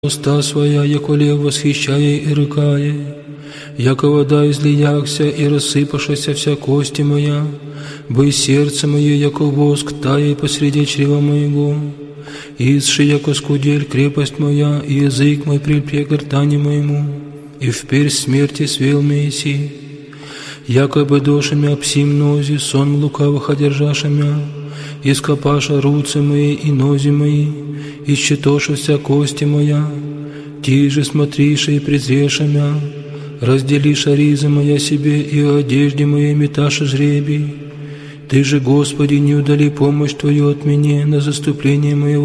уста своя, яко лев восхищая и рыкая, яко вода излиякся и рассыпавшаяся вся кости моя, бы сердце мое, яко воск, тая посреди чрева моего, исши, яко скудель, крепость моя, и язык мой прильпе гортани моему, и вперь смерти свел Месси, якобы дошами обсим нози, сон лукавых одержашамя, ископаша руцы мои и нози мои, исчетоша вся кости моя, ти же смотриша и презрешамя, разделиша ризы моя себе и о одежде моей меташа жребий. Ты же, Господи, не удали помощь Твою от меня на заступление моего